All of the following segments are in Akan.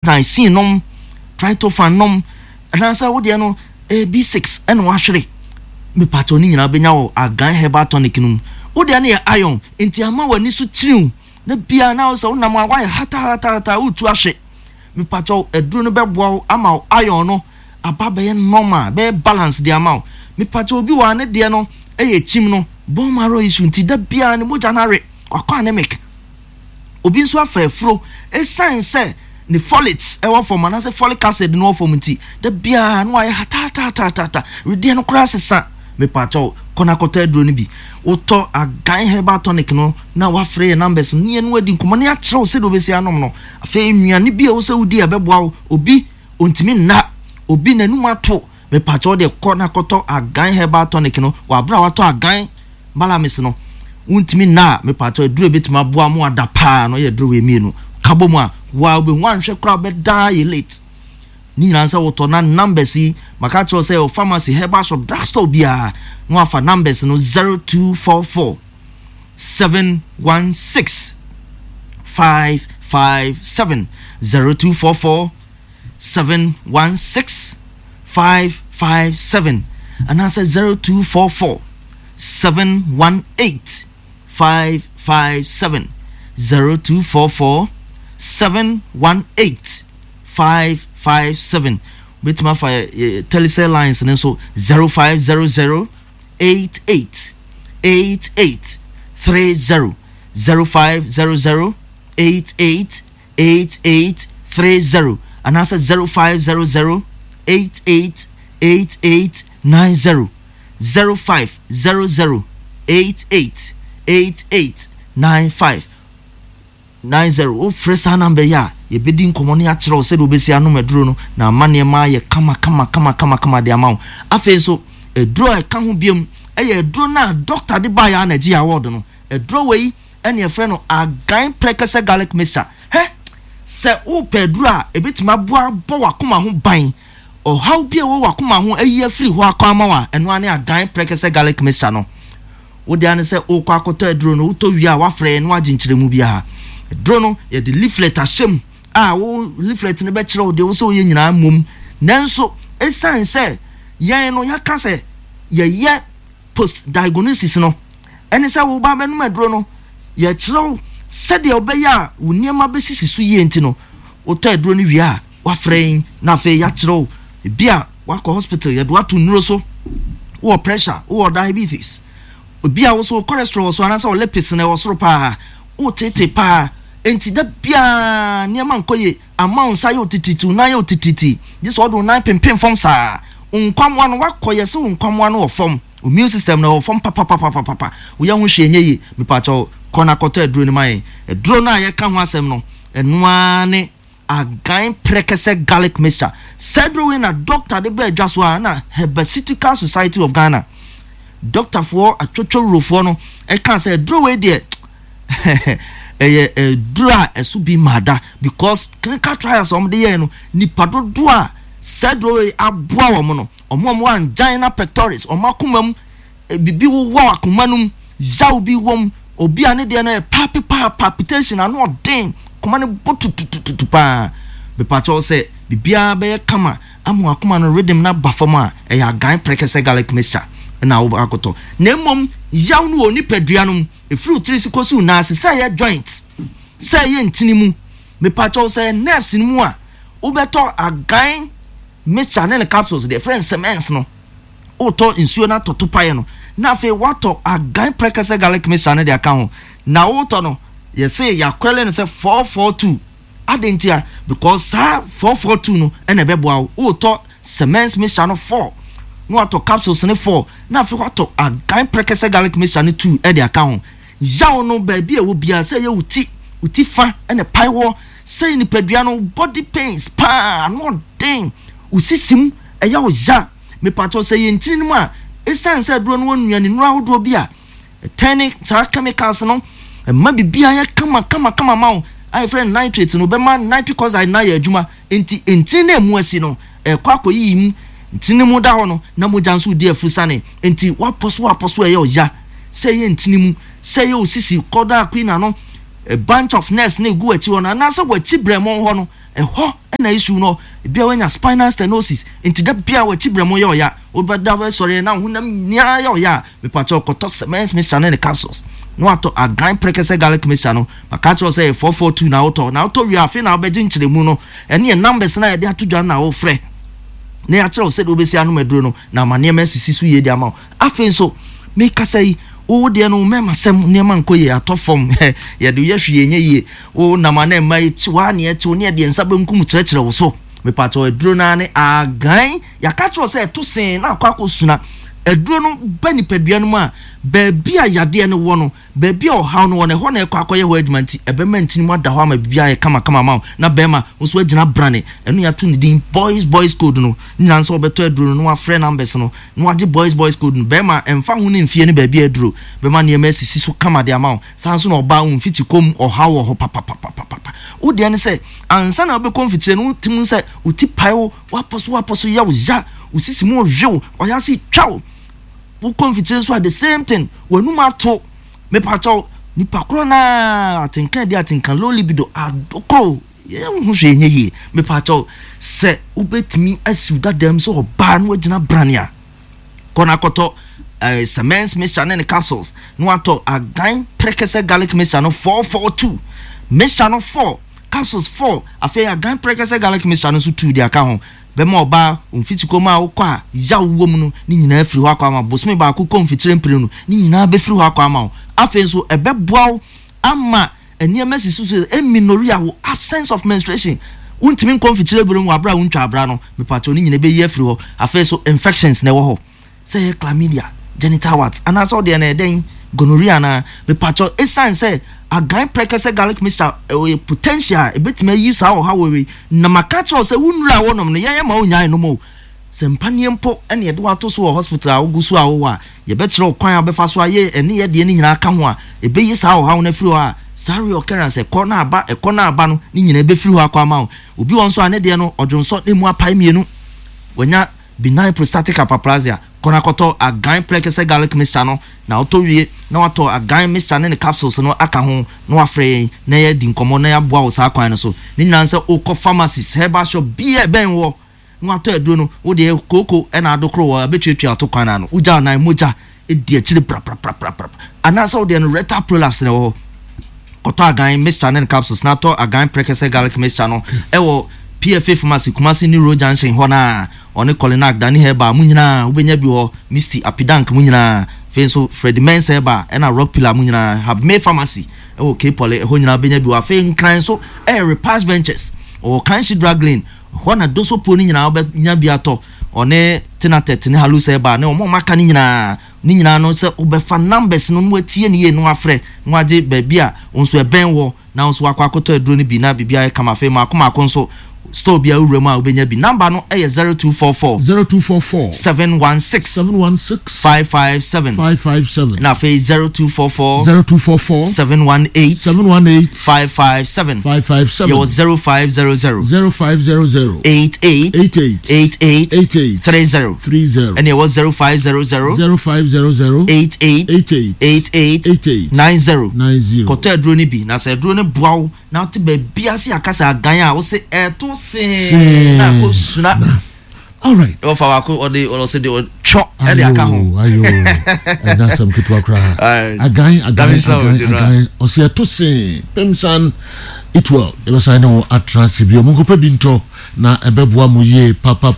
niacin nom tryptophan nom anasa wo de no B6 and wahwere me pato ni nyina benya wo agan herbal tonic num wo de na iron enti ama wani so kiriw na bia na wo so na ma wa hata utu ahwe me pato eduru no beboa ama iron no ababa ye normal be balance de ama me pato obi wa ne de no eye chim no bone marrow issue nti da bia ne moja na re akwa anemic obi nso afafro esan se ne folates e wa form na se folic acid no form nti da bia no aye hata rede no kura sesa me pato kona kota eduro ni bi woto agan herbal tonic no na wa free numbers ne no adi nkomo ne a kire wo se do besi anom no afa nnuane bia wo se wudi abeboa obi ontimi na obi nanum ato me pato de kona koto agan herbal tonic no wa bra wato agan malamis no untimi na me pato eduro betima boa mo adapa no ye duro we mienu kabo mu a wa obi hwanhwe kra be die late ni nyansa woto na numbers yi maka cho say o pharmacy herbal shop drugstore bia no afa numbers no 0244 716 557 0244 716 557 and answer 0244 718 557 0244 718 557 with my telecell lines and so 0500 88 88 30 0500 88 88 30 and answer 0500 88 88 90 0500 88 88 95 90 o fresa number ya ye bedi nkomo ne akire o se do besi anu meduro no na amane ma ye kama de amawo afen so eduro e ka ho biem eye eduro na doctor de ba ya na gi award no eduro we ene e frɛ no agan prekese garlic mixture he se o peduro a ebetima boa bo wakoma ho ban o how bia wo wakoma ho ayi afiri ho akama wa eno ane agan prekese garlic mixture no wo de ane se o kwa akoto eduro no to wi a wa frɛ no aginkyeremu bia eduro no ye de leaflet ashem wo leaflet ne be kire wo de wo so ye nyina mom nanso esan se yen no yaka se ye post diagnosis no ene se wo ba benum eduro no ye kire wo se de obeya wo niema be sisisu ye enti no wo to eduro no wi a wa frɛ na fe ya kire wo bia wa ko hospital ye do atu nuro so wo pressure wo diabetes bia wo so cholesterol so anasa wo lipid na wo soro pa wo tete pa enti da bia niema nkoye amount sa yo tititu na yo tititi this odo na pempem form sa unkwamwa no wakoye se unkwamwa no form immune system na form papa wo ya ho hwenye yi me pacho kona koto eduro ni mai eduro na ye ka ho asem no enoa ne agan prekese garlic mixture sedro we na doctor de be adwaso na Herbaceutical Society of Ghana doctor for atwotwo rofo no e kan say eduro we de dura esubi mada because clinical trials om de ye no nipa dodo a sedro aboa wo no omo angina pectoris omakomam bibi wo akomanum zaw bi wom obi ane de na palpitation anu odin komane botutututu pa be pacho se bibia be kama amu akoma no rhythm na bafoma e ya gan prekese garlic mixture na wo akoto na mom yaw no oni paduanum e fruit tree kosu na say ya joint say ye ntinimu me pacho say nerves ni mu a wo beto agan mixture na capsules the friend cements no o to insuo na to paye no na fe wato agan prekese garlic mixture na de account na wo to no ye say ya kwele no say 442 adentia because 442 no ene beboa o to cements mixture no 4 no ato capsules ne 4 na fe wato agan prekese garlic mixture ne 2 e de account yawo no ba bia wo bia say ye uti fa ene paiwo say ni padua no body pains pa no den usisim eya oja me pato say ye ntini mu a esan say duro no wonuane no ahodo bia turning chemicals no ma bibia ya kama ma I friend nitrate no be man nitric oxide na ya adwuma enti na emu asi no kwakoyi mu ntini mu da ho no na mo janso di afusane enti waposo eya oja say ye ntini mu say ye osisi koda queen no a bunch of nerves na egu achi ho na na so wachi bremon ho no ho na issue no bia wanya spinal stenosis into da bia wa chibramo yo ya obada we sorry na hunam nia yo ya me pacho koto semens mixture ne capsules no ato agan prekese garlic mixture no maka cho say 442 na auto we afi na obeji nchiremu no ene numbers na ye de atodwa na wo frɛ na ya kire say obesi anu meduro no na mane ma sisi so ye di ama afi so me kasa yi o de no me masem ne man koye atofom ye de yehwe enye ye o na mane mai tiwa ne eti ne de nsa bankum kyerɛkyerɛ wo so me pato eduro na ne agan ya ka kire say to sen na akwa eduro no bani pedua no ma baabi a yade ne wo no baabi a ohaw no wo ne ho na ekwa akoye ho admanti ebema ntini mu ada ho ama bibia ye kama ma na bema nso agina brane enu ya to ne din boys code no nyina nso obeto eduro no wa frɛ numbers no no age boys code no bema emfa ho ne mfie ne baabi eduro bema ne ma sisi so kama de ama sanso na oba umfiti kom ohaw ho papa wo de ne sɛ ansa na obe konfitire no timu sɛ uti pae waposo ya wo ja usisi mu hwew oyasi twaw wo confidence so at the same thing wonu ato me pacho ni pakro na atinkan low libido adoko ye hu hwe nye yi me pacho se ubetimi asiu dadam so oba no agina brania kona koto semens mixture ne capsules no ato agan prekese garlic mixture no 442 mixture no 4 capsules 4 afi agan prekese garlic mixture no so 2 dia ka ho bema oba umfitiko ma okwa ya wo mu no ni nyina afiri ho akwa ma bosome ba ko konfitire mpire no ni nyina be firi ho akwa ma afen so ebeboa ama eniema sisusu eminorrhea wo absence of menstruation untimi konfitire buru mu abra untwa abra no me pato ni nyina be ye afiri ho afen so infections na wo ho say chlamydia genital warts and also de na den gonorrhea na me pato esan say agan prekese garlic mixture potential ebetime use how we na makacho say wunura wonom no ye ma onyan no mo sempanie mpo ene ye do ato so hospital ogusu awo a ye betire kwan abefa so aye ene ye de ni nyina aka ho a ebe yi sa how na firi ho a sorry occurrence ekona aba no ni nyina ebe firi ho akwa ma obi won so ane de no odwonso ne mu apai mienu wonya benign prostatic hyperplasia kona koto agan prekese garlic mixture no na oto wie na wato agan mixture ne capsules no aka ho na wafre na ye di nkomo na ya boa wo sa kwan no so ni nyina nse okọ pharmacies herbal shop bie ben wo na wato eduro no wo de koko e na adokro wo abetwetwe atokwan na no uja na moja e di akire pra ana so de no rectal prolapse ne wo koto agan mixture ne capsules na to agan prekese garlic mixture no e wo PFA pharmacy Kumasi New Road Junction ho na one Colinac Dani Heba munyina ubenya bi ho Misty Apidank munyina fenso Fred Mens Heba na Rock Pillar munyina have made pharmacy e wo K-Poly ho nyina benya bi wa fe nkran so Repass Ventures o Kanshi Drug Lane ho na doso po ni nyina obenya bi ato one Tenatet ne Halus Heba ne o maka ni nyina no se obefa numbers no watie ne ye no afre no age baabi a onso eben wo na onso akwakoto eduro ni bi na bibia e kama fe ma akoma konso store bia urema obenya bi number no eh 0244 716 557 na fe 0244 718 557 yo 0500 88 30 and it was 0500 88 90 kote adro ni bi na se adro ne boawo na te be bia se akasa agan a wo se eto se na ko suna all right o fa wa ko o de o se de o cho e de aka ho ayo na some kitwa kra agan o se eto se pemsan it well e be say no atrasibio mo ko pa binto na ebeboa mu ye papa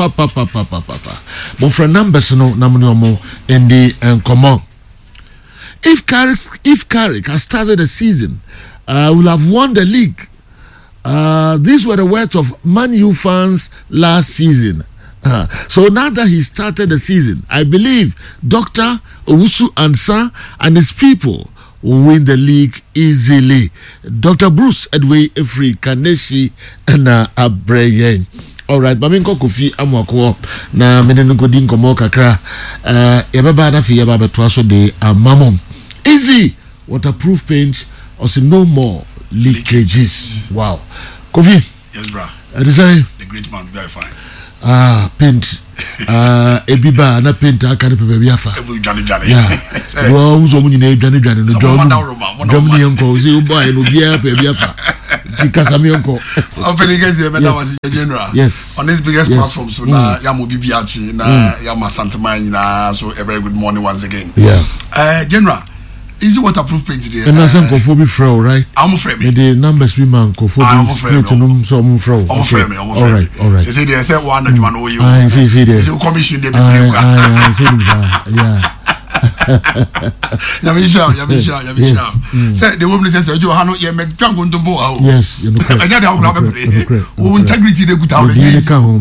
mo friend numbers no na mo no in the encomo if Carrick has started the season will have won the league. These were the words of Man U fans last season. So now that he started the season, I believe Dr. Owusu Ansah and his people will win the league easily. Dr. Bruce Edway Efri Kaneshi and Abreyen. All right, Baminko Kofi Amwako na menenu godin komo kakra. Yababa na fi yababa twaso de mamom. Easy waterproof paint or say no more leakages. Wow. Kofi. Yes, bro. The great man, very fine. Paint. Ebiba na paint aka ne pepe biafa. Yeah. Wo unzo mu nyina edwane no drum. Drum ni enko say u boy no bia pepe biafa. Casamionco. Opening against the was general. Yes. On this biggest platform, so now Yamu Bibiachi, na Yama Santa Marina, so a very good morning once again. Yeah. General, is it waterproof paint today? And that's Uncle Phoebe Fro, right? I'm afraid. The numbers we man go for I'm afraid. I'm afraid. All right. They say they say 100 man owe you. I see there. So commission they be I see yeah. Yamisha. Say the woman says you hano ye me twango ndombo awo. Yes, you know. Anya da okura be pray. O integrity de guta o de. Dini ka ho.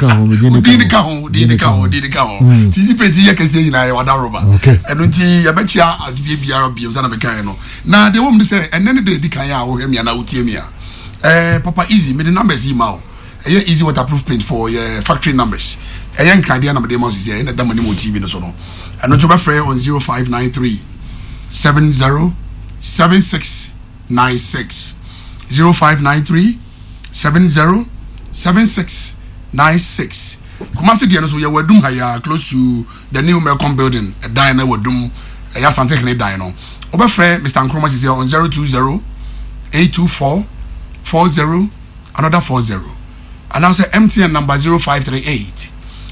Tisi peti ye kese nyina ye wada roba. Eno nti ye be chia adubie biara biem sana be kan no. Na the woman say enene de di kan ya wo hwem ya na wotie mi a. Papa easy me the numbers yi ma o. Easy waterproof paint for your factory numbers. Ayan kradia na me mouse say na da mani mo TV no so no. And on to free on 0593 70 7696 0593 70 7696. Kumasi dia no so ye wadum ha ya close to the new Melcom building a dine na wadum ya sante kene dine no. Obefre Mr. Nkrumah say on 020 824 40 another 40. And now say MTN number 0538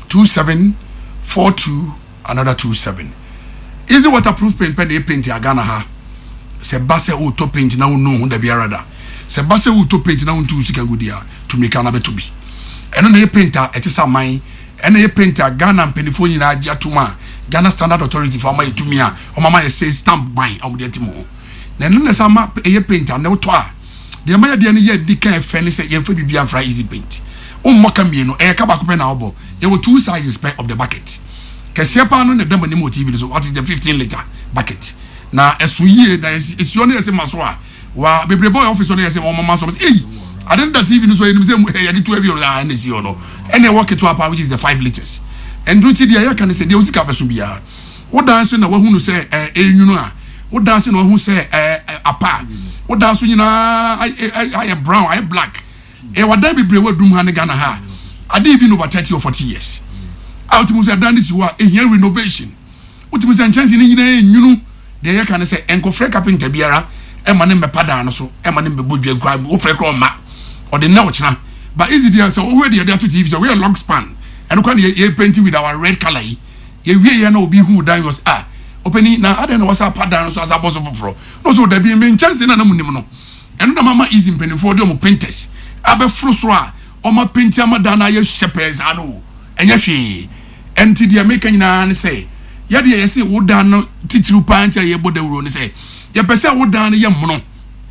2742 another 27. Easy waterproof paint pen paint ya Ghana ha. Se base o to paint na no hu da biara da. Se base o to paint na untu sika gudia to make na beto bi. Eno na painter etisa man, eno ye painter Ghana mpenifo nyina agya tuma. Ghana Standard Authority for my tumi a o mama ye say stamp mine o de timo. Na eno na sama ye painter na to a. De ma ye de ne ye di kan fe ne se ye fa bibia fra easy paint. O mmoka mienu e ka ba ko pe na obo. Ye wo two sizes of the bucket. Kese pa no ne dama ni mo TV so what is the 15 liter bucket na esuye na esio na ese maso a wa bebre boy office no ese mama so I didn't that TV no so you say ya di 12 yo na esio no ene work it up which is the 5 liters and do ti dia ya kan say de usika beso bia wo dance na wa hunu say enyunu a wo dance na wa hu say apa wo dance nyina I brown I black e wa da bebre wa dum ha ne Ghana ha ade even over 30 or 40 years. Ultimately, done this work a here renovation. Ultimately, chance in you the air can say, Enco Frey Capinta Biara, Emanim Padano, so Emanim Budget crime, or Frey Ma, or the Nauchna. But is it so already there to TV? So we are long span and can ye painting with our red color. Ye we no be who die was opening now. I don't know what's a padano as a boss of fro. No, so there be main chance in a munimo. And the mama is in penny for them painters. Abe Frusra, or my painter Madana, yes, shepherds, I know. And yashi. And to the American and say, Yadi, I say, would down titru pant ye bode run say, Ya pesa would down a young mono.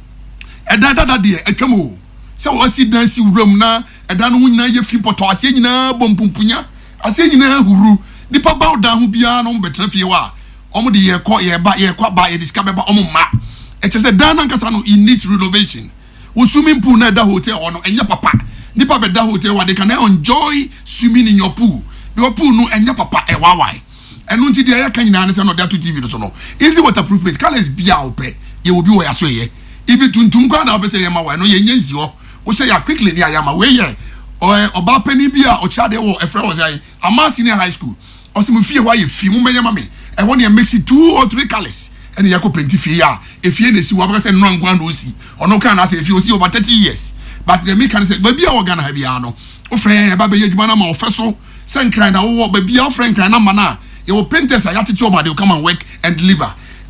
A dada dear, a chamo. So I see dancing room na, a dan wina ye fimpoto, I say, na bompumpunya, I say, na huru, the papa down who be on better if you are. Omo ye caught ye by ye quite by a discover by ma. It is a dan and casano in needs renovation. Who swimming pool na da hotel or no, and your papa. Nipa be da hotel where they can enjoy swimming in your pool. Your pool no and your papa e wawai. And until the air can answer no that to TV no. Easy waterproof paint. Colors be out pe. You will be where I say ye. If it tuntum kwa na obese yama wa no ye nyenzi o. O say ya quickly near yama we ye. Or oba penny bia or chade wo e friend was I. Ama senior high school. O se mu fie wa ye fi mu yama me. And when you mix it 2 or 3 colors. And you could paint fie ya. If you see what say no nkwa no si. Or no can I say if you see over 30 years. But the me can say baby I gonna have ya no. O friend ba be ye dwuma na ma ofeso. Send crying now, baby, your friend crying, mana. Your painters are attitude, but they'll come and work and deliver.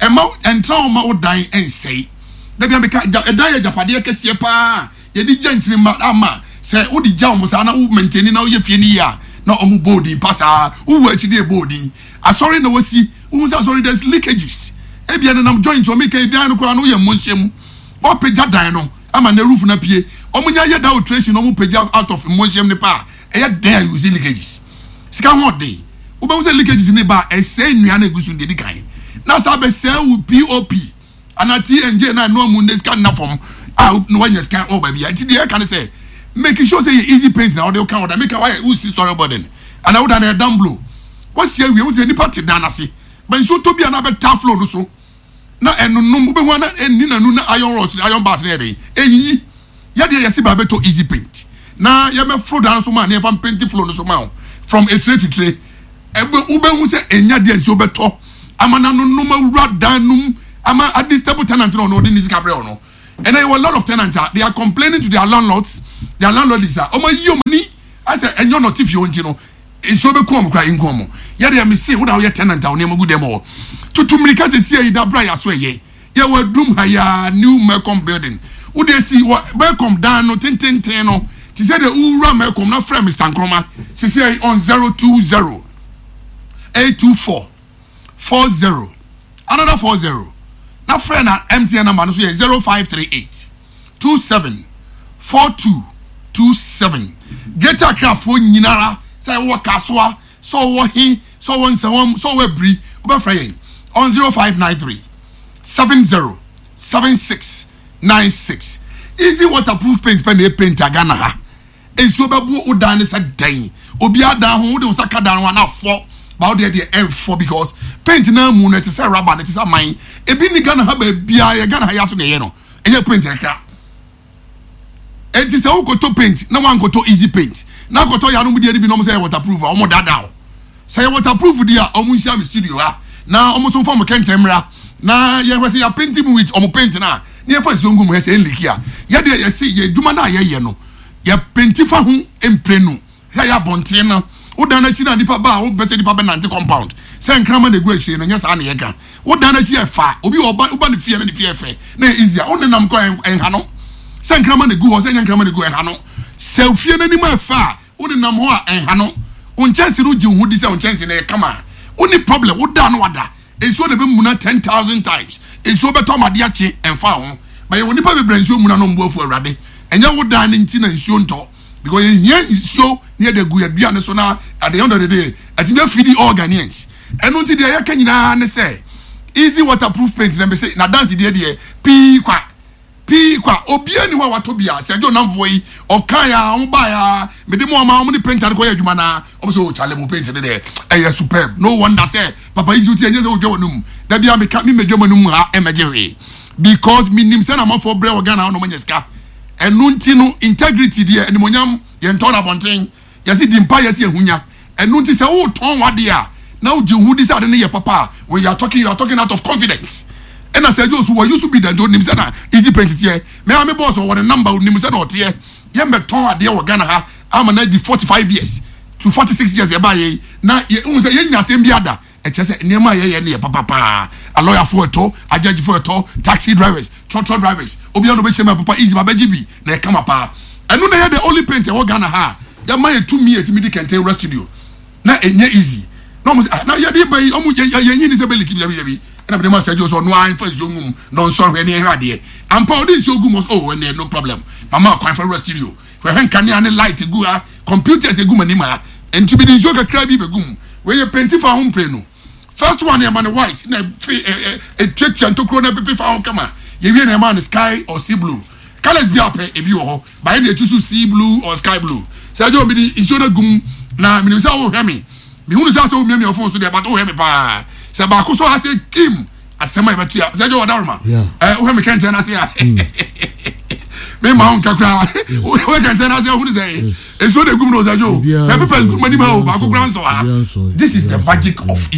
And trauma would die and say, they be a die Japadia Cassia, ye did gently, ama, say, oh, the jam was an old maintaining all your finia, not on body, passa, who were to their body. I sorry, no, see, who was sorry, there's leakages. Ebian and I'm joined to make a dino crown, your munchim, or peja dino, I'm on the roof na pie, Omunya yada tracing no peja out of munchim the pa, a dare you see leakages. Sika what day? Uba was leakages in the bar, a say Niana Gusun de Kai. Now Sabe sell POP. And a TNJ and no moon can not from out no one can over baby. I can say, making sure say easy paint now they'll count and make a why who's story burden. And I would have down blue. What's here? We would any party danasi. But so to be another tough flow so. Now and no one and Nina iron rods, iron bars ready. Eh, Yadia Yasibabeto easy paint. Now you have flow down so man, you have painted flow so mount. From a tray to tray, Ube who say, and Yadia Zobeto, Amana no rad danum, Ama at this table tenant no, this Cabriono. And there were a lot of tenants. They are complaining to their landlords. Their landlord is money. I said, and you're not if you want to know. It's so become crying gomo. Yeah, they are missing what are your tenant down near good demo. To Mrika says here that Brian swear ye. Yeah, we're doom higher new Melcom building. Would they see what Melcom down no 10 no. She said the Ura Melcom not friend Mr. Nkrumah. She said on 020 824 40. Another 40. Now friend at MTN number 0538 27 4227. Get a craft for Ninara. Say what Kaswa, so what he, so one, so we breathe. On 0593 70 76 96. Easy waterproof paint pen paint agana ha. And so babu udan is a day. Obia down who do saka down one out for. About the M4 because paint na moon it is a rubber, it is a mine. A bini gana have a bia, gana hayasu yeno. And you paint a car. It is a to paint, no one go to easy paint. Now go to ya no be no say waterproof or more dada. Say waterproof dia omunsia me studio ha. Na almost from kentemra. Na ye say ya painting with omo paint na. Near for zongum he say leak ya. Ya dey ye see ye duma na ye no. Ya painti fa ho emprenu. Ya ya bonten na. Wo dan na chi na nipa ba wo bese nipa be nante compound. Say nkrama na gu achire na nya sa na ye ka. Wo dan na chi e fa. Obi oba ne fie na ne fie fe. Na easier. Wo nenam ko enha no. Say nkrama na gu ho say nkrama na gu enha no. Say fie na ni ma fa. Uni nam ho a enha no unchansi ru ji hu di se unchansi na kama uni problem wo da no wada enso na be muna 10,000 times enso be to made ache enfa ho ba ye woni pa be branso muna no mbo afu awrade enya wo da ne nti na nsuo nto because ye nsuo ne de gu ya dua ne so na at the end of the day ati be feed all Ghanaians eno nti de ya kanyina ne say easy waterproof paint na be say na dance de pi kwa obia ni wa watobia sejo namfo yi okaya omba ya medimo ama omni painter ko ya adwuma na omso chale mo paint de superb no wonder say papa is uti enye se odwa wonum da bia me medwuma num ha emejewe because minim se na manfo bre organa no manyeska enu nti no integrity de enimonyam ye nton abonten yesi dimpa yesi ehunya enu nti se wo ton wade a na odi hu di sa de ne ye papa when you are talking out of confidence. And I said, those who used to be the John Nimsana, easy painted here. May I be boss or what a number of Nimsana or tear? Yam ton at the Organa, I'm a 45 years to 46 years. Now, you say, same biada. And just near my near papa, a lawyer for a tow, a judge for a tow, taxi drivers, trotro drivers, Obiano Besema Papa is my baby, they come up. I know they had the only painter Organa ha. Yamaya 2 years to me can tell rest studio. Now, and easy. No, now you're there by almost is a belly. And I'm the master just on wine for Zoom, non sorry any idea. And Paul this Yogum was and there no problem. Mama quite for rest studio. Where can you light to go? Computers a gumanima and to be the yoga crabby begum. Where you paint for home preno. First one, I'm on a white, a church and to crone paper for home come. You hear a man sky or sea blue. Colors be up if you are by any choose sea blue or sky blue. So I don't be the Isona gum. Now, Minister Hemi. Me who is also me your phone so there, but oh, Hemi pa. Sabaku so has a Kim as some of you. Sajo Adarma. When we can't tell us here. Me Mount Kakra. We can tell us who say. It's what the Gumnos are. This is the magic of